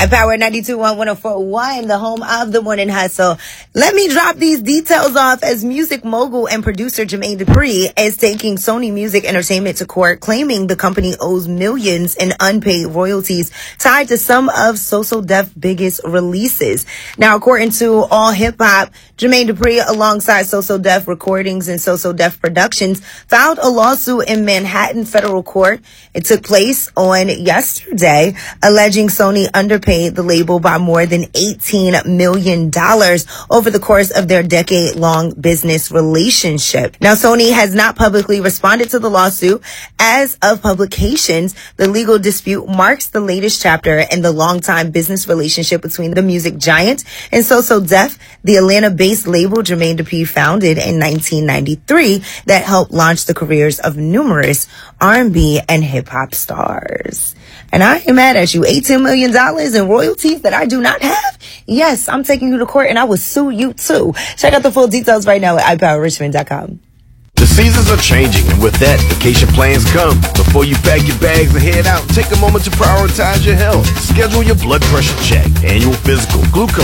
iPower 92.1 104.1, the home of the morning hustle. Let me drop these details off as music mogul and producer Jermaine Dupri is taking Sony Music Entertainment to court, claiming the company owes millions in unpaid royalties tied to some of So So Def's biggest releases. Now, according to All Hip Hop, Jermaine Dupri, alongside So So Def Recordings and So So Def Productions, filed a lawsuit in Manhattan federal court. It took place on yesterday, alleging Sony underpaid the label by more than $18 million over the course of their decade-long business relationship. Now, Sony has not publicly responded to the lawsuit. As of publications, the legal dispute marks the latest chapter in the longtime business relationship between the music giant and So So Def, the Atlanta-based label Jermaine Dupri founded in 1993 that helped launch the careers of numerous R&B and hip-hop stars. And I ain't mad at you. $18 million in royalties that I do not have? Yes, I'm taking you to court and I will sue you too. Check out the full details right now at iPowerRichmond.com. The seasons are changing, and with that, vacation plans come. Before you pack your bags and head out, take a moment to prioritize your health. Schedule your blood pressure check, annual physical, glucose